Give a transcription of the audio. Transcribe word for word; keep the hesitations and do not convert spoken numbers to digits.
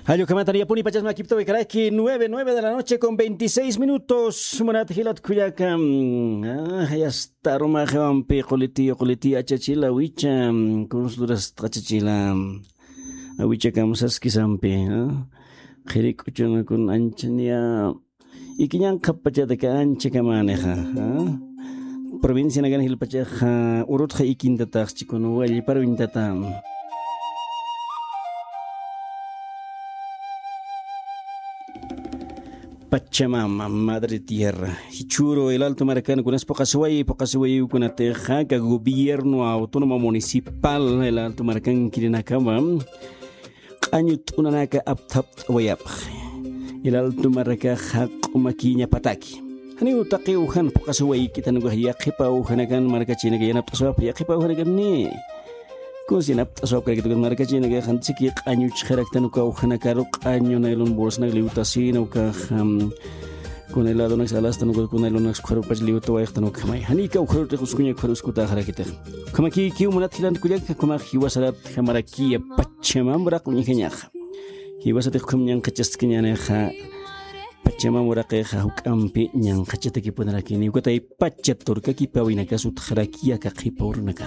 Hayo kamataria puni pachas makipto bekaraki nueve nueve de la noche con veintiséis minutos. Monat hilat kuyakam. Ah, ya está roma jawampi koliti koliti achachila wicha kunsuras achachila. Awicha kam saskisampi. Khirik uchun kun anchania. Ikinyang kapacha de ka anche kamaneha. Provincia nagan hil pacha urut kha ikinta tax chikono wali parwinta tam. Pachamama, madre tierra. Hichuro, el Alto Maracano, con las pocas way, pocas way, con la teja, que gobierno autónomo municipal, el Alto Maracán, Kirinacama, Añut unanaka aptap wayap. El Alto Maracá, Maquiña Pataki. Hani utaki uhan pocas way, quitan yakipa uhanakan, maracachina, que ya no pasó, yakipa uhanakan ni. Kung sinap asap kaya kita marka China kaya kan sikik anyu chherak tanu ka uhana karuk anyu na ilon bols na liutasin o ka kung ilado na salas tanu kung ilon na skharu paj liuto ay tanu kamay hani ka ukharu te kuskunya ukharu skuta khara kita kamaki kiu munat hilan kuliak kuma hiwa salat kamaraki pachema murak unya kenya hiwa salat kumnyang kachas kenya na kha pachema murak kha hukampi nyang kachate ki punara kini ko tay pachat tur ka ki pawina ka sut kharakia ka khipur na ka